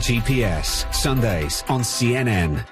GPS, Sundays on CNN.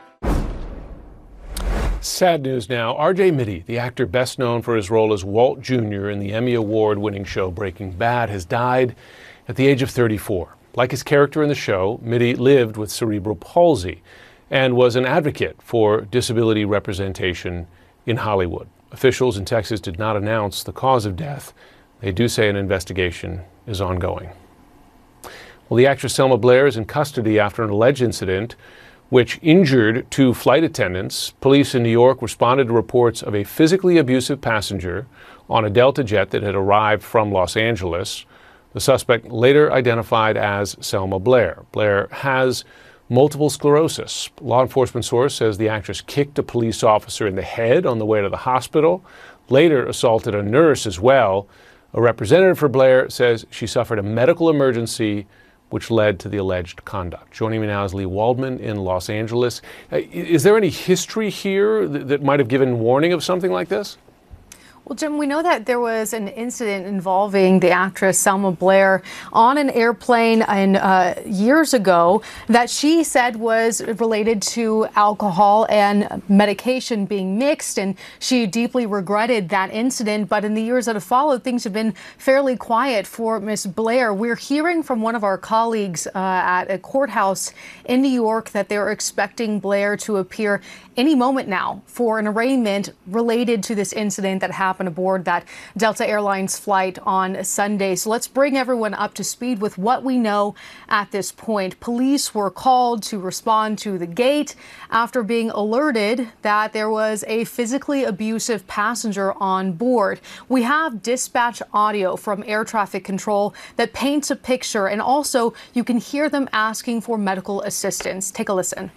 Sad news now. R.J. Mitte, the actor best known for his role as Walt Jr. in the Emmy Award-winning show Breaking Bad, has died at the age of 34. Like his character in the show, Mitte lived with cerebral palsy and was an advocate for disability representation in Hollywood. Officials in Texas did not announce the cause of death. They do say an investigation is ongoing. Well, the actress Selma Blair is in custody after an alleged incident which injured two flight attendants. Police in New York responded to reports of a physically abusive passenger on a Delta jet that had arrived from Los Angeles. The suspect, later identified as Selma Blair. Blair has multiple sclerosis. Law enforcement source says the actress kicked a police officer in the head on the way to the hospital, later assaulted a nurse as well. A representative for Blair says she suffered a medical emergency which led to the alleged conduct. Joining me now is Lee Waldman in Los Angeles. Is there any history here that might have given warning of something like this? Well, Jim, we know that there was an incident involving the actress Selma Blair on an airplane years ago that she said was related to alcohol and medication being mixed, and she deeply regretted that incident. But in the years that have followed, things have been fairly quiet for Miss Blair. We're hearing from one of our colleagues at a courthouse in New York that they're expecting Blair to appear any moment now for an arraignment related to this incident that happened aboard that Delta Airlines flight on Sunday. So let's bring everyone up to speed with what we know at this point. Police were called to respond to the gate after being alerted that there was a physically abusive passenger on board. We have dispatch audio from air traffic control that paints a picture, and also you can hear them asking for medical assistance. Take a listen.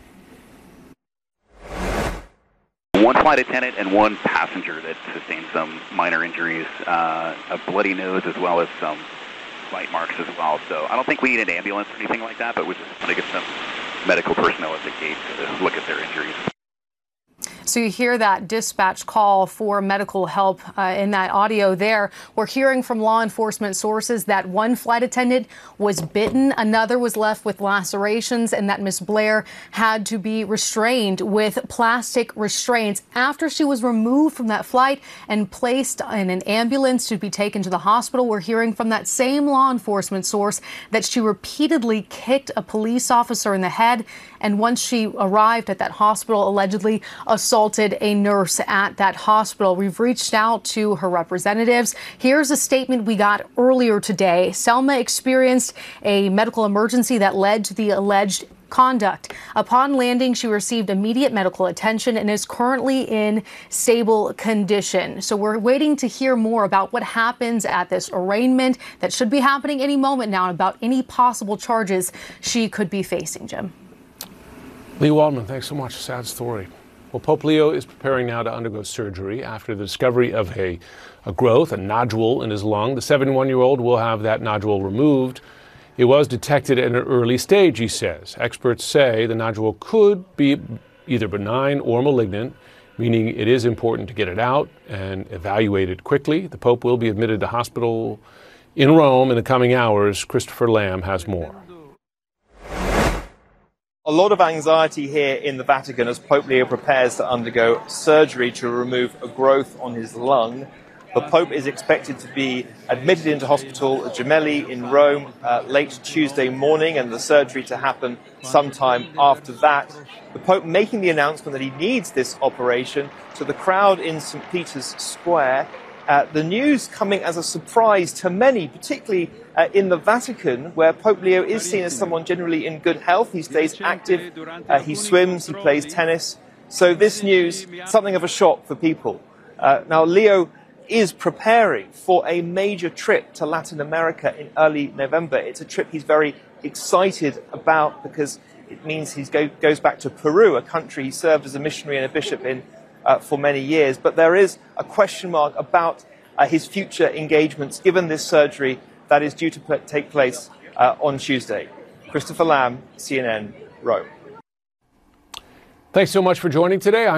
One flight attendant and one passenger that sustained some minor injuries, a bloody nose as well as some bite marks as well. So I don't think we need an ambulance or anything like that, but we just want to get some medical personnel at the gate to look at their injuries. So you hear that dispatch call for medical help in that audio there. We're hearing from law enforcement sources that one flight attendant was bitten, another was left with lacerations, and that Miss Blair had to be restrained with plastic restraints after she was removed from that flight and placed in an ambulance to be taken to the hospital. We're hearing from that same law enforcement source that she repeatedly kicked a police officer in the head, and once she arrived at that hospital, allegedly assaulted a nurse at that hospital. We've reached out to her representatives. Here's a statement we got earlier today. Selma experienced a medical emergency that led to the alleged conduct. Upon landing, she received immediate medical attention and is currently in stable condition. So we're waiting to hear more about what happens at this arraignment that should be happening any moment now, and about any possible charges she could be facing, Jim. Lee Waldman, thanks so much. Sad story. Well, Pope Leo is preparing now to undergo surgery after the discovery of a growth, a nodule in his lung. The 71-year-old will have that nodule removed. It was detected at an early stage, he says. Experts say the nodule could be either benign or malignant, meaning it is important to get it out and evaluate it quickly. The Pope will be admitted to hospital in Rome in the coming hours. Christopher Lamb has more. A lot of anxiety here in the Vatican as Pope Leo prepares to undergo surgery to remove a growth on his lung. The Pope is expected to be admitted into hospital at Gemelli in Rome late Tuesday morning, and the surgery to happen sometime after that. The Pope making the announcement that he needs this operation to the crowd in St. Peter's Square. The news coming as a surprise to many, particularly in the Vatican, where Pope Leo is seen as someone generally in good health. He stays active, he swims, he plays tennis. So this news, something of a shock for people. Now, Leo is preparing for a major trip to Latin America in early November. It's a trip he's very excited about because it means he goes back to Peru, a country he served as a missionary and a bishop in for many years. But there is a question mark about his future engagements given this surgery that is due to take place on Tuesday. Christopher Lamb, CNN, Rome. Thanks so much for joining today.